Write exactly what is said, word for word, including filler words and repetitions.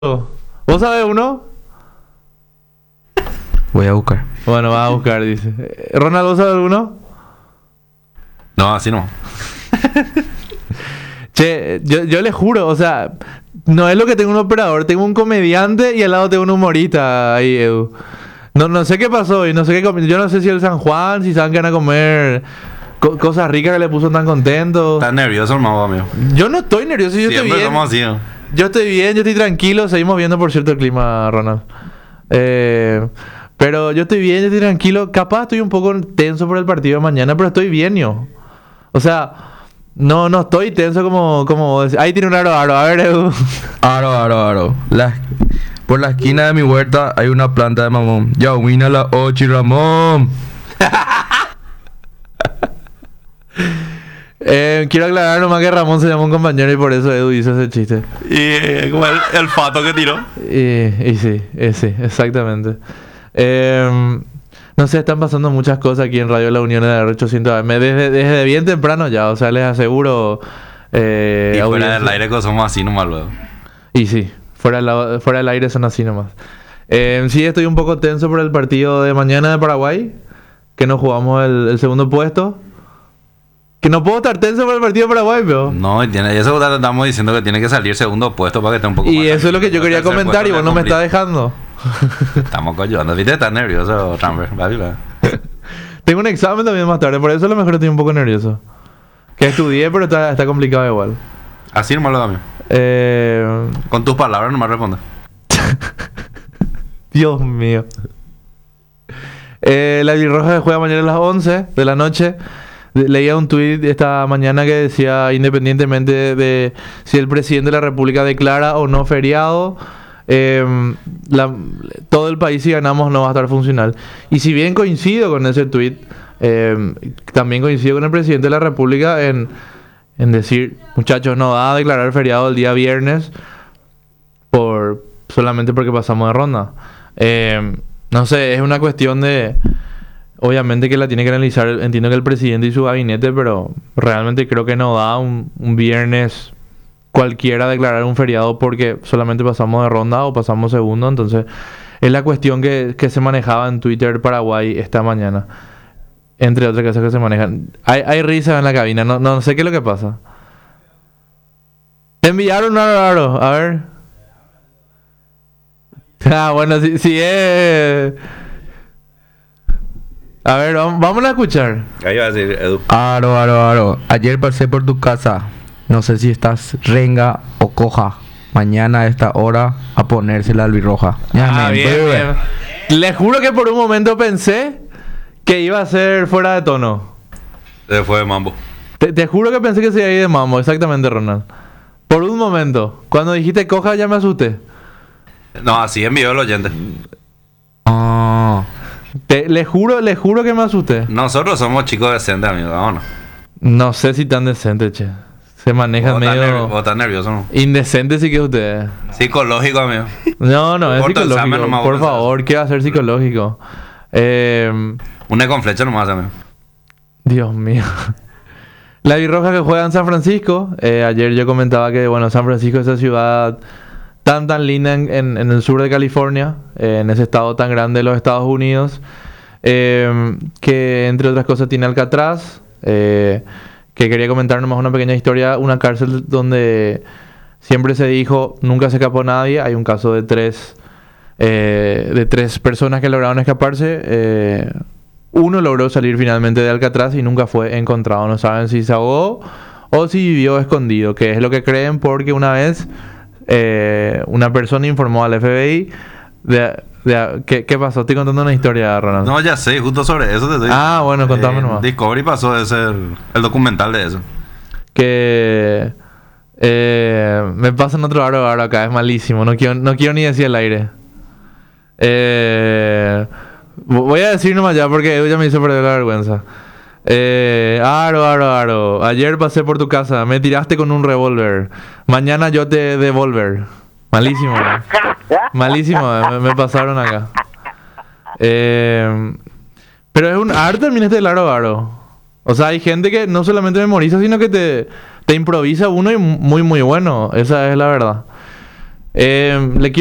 ¿Vos sabés uno? Voy a buscar. Bueno, va a buscar, dice. Eh, Ronald, ¿vos sabés alguno? No, así no. Che, yo, yo le juro, o sea, no es lo que tengo un operador, tengo un comediante y al lado tengo un humorista ahí, Edu. No, no sé qué pasó y no sé qué com- yo no sé si el San Juan, si saben que van a comer co- cosas ricas que le puso tan contento. Estás nervioso, hermano, amigo. Yo no estoy nervioso, yo estoy Siempre bien. somos así, ¿no? Yo estoy bien, yo estoy tranquilo. Seguimos viendo, por cierto, el clima, Ronald. Eh, pero yo estoy bien, yo estoy tranquilo. Capaz estoy un poco tenso por el partido de mañana, pero estoy bien, yo. O sea, no, no estoy tenso como, como vos decís. Ahí tiene un aro, aro. A ver, Edu. Aro, aro, aro. La- por la esquina de mi huerta hay una planta de mamón. Ya wina la ochi, Ramón. Eh, quiero aclarar nomás que Ramón se llama un compañero y por eso Edu hizo ese chiste. Y eh, como el, el pato que tiró. Y, y sí, eh, sí, exactamente. Eh, no sé, están pasando muchas cosas aquí en Radio La Unión de la R ochocientos A M. Desde, desde bien temprano ya, o sea, les aseguro... Eh, Y fuera audiencia. del aire que somos así nomás luego. Y sí, fuera del, la- fuera del aire son así nomás. Eh, sí, estoy un poco tenso por el partido de mañana de Paraguay, que nos jugamos el, el segundo puesto. Que no puedo estar tenso por el partido de Paraguay, pero... No, y tiene, eso te estamos diciendo que tiene que salir segundo puesto para que esté un poco más Y eso es lo que yo tranquilo. quería Tercer comentar y puesto vos no me le estás dejando. complica. Estamos coyando. ¿Viste? Estás nervioso, Tramper. Va, va. Tengo un examen también más tarde, por eso a lo mejor estoy un poco nervioso. Que estudié, pero está, está complicado igual. Así nomás lo amigo. Eh, Con tus palabras nomás responde. Dios mío. Eh, la Roja juega mañana a las once de la noche. De- Leía un tuit esta mañana que decía, independientemente de, de si el presidente de la República declara o no feriado, eh, la- todo el país, si ganamos, no va a estar funcional. Y si bien coincido con ese tuit, eh, también coincido con el presidente de la República en, en decir, muchachos, no va a declarar feriado el día viernes por solamente porque pasamos de ronda. Eh, no sé, es una cuestión de... Obviamente que la tiene que analizar, entiendo que el presidente y su gabinete, pero realmente creo que no da un, un viernes cualquiera declarar un feriado porque solamente pasamos de ronda o pasamos segundo. Entonces, es la cuestión que, que se manejaba en Twitter Paraguay esta mañana. Entre otras cosas que se manejan. Hay, hay risa en la cabina, no, no sé qué es lo que pasa. Enviaron raro, raro, a ver. Ah, bueno, si, si es... A ver, vam- vamos a escuchar. Ahí va a decir Edu. Aro, aro, aro. Ayer pasé por tu casa. No sé si estás renga o coja. Mañana a esta hora a ponerse la albirroja. Ya, Ah, men, bien, bebe. bien. Les juro que por un momento pensé que iba a ser fuera de tono. Se fue de mambo. Te, te juro que pensé que se iba a ir de mambo, exactamente, Ronald. Por un momento. Cuando dijiste coja ya me asusté. No, así envió el oyente. Ah. Te, le juro, le juro que me asusté. Nosotros somos chicos decentes, amigo. Vámonos. No sé si tan decente, che. Se maneja Vos estás nervio- vos medio... estás nervioso, ¿no? Indecente sí que ustedes. Psicológico, amigo. No, no, es Corta el examen psicológico. nomás, Por vos favor, ¿qué va a ser psicológico? Eh... Una con flecha nomás, amigo. Dios mío. La Birroja que juega en San Francisco. Eh, ayer yo comentaba que, bueno, San Francisco es esa ciudad tan, tan linda en, en- en el sur de California, eh, en ese estado tan grande de los Estados Unidos, eh, que entre otras cosas tiene Alcatraz, eh, que quería comentar nomás una pequeña historia, una cárcel donde siempre se dijo, nunca se escapó nadie. Hay un caso de tres, eh, de tres personas que lograron escaparse. eh, Uno logró salir finalmente de Alcatraz y nunca fue encontrado. No saben si se ahogó o si vivió escondido, que es lo que creen porque una vez eh, una persona informó al F B I de... de- ¿qué, ¿Qué pasó? Estoy contando una historia, Ronald. No, ya sé, justo sobre eso te estoy Ah, bueno, contame Eh, nomás. Discovery pasó de ser el documental de eso. Que... eh, me pasan otro aro aro acá, es malísimo. No quiero, no quiero ni decir el aire. Eh, vo- voy a decir nomás ya porque Edu ya me hizo perder la vergüenza. Eh, aro, aro, aro. Ayer pasé por tu casa, me tiraste con un revólver. Mañana yo te devolver. Malísimo. eh. Malísimo, eh, me, me pasaron acá. Eh, pero es un arte también este del aro, aro. O sea, hay gente que no solamente memoriza, sino que te, te improvisa uno y muy, muy bueno. Esa es la verdad. Eh, le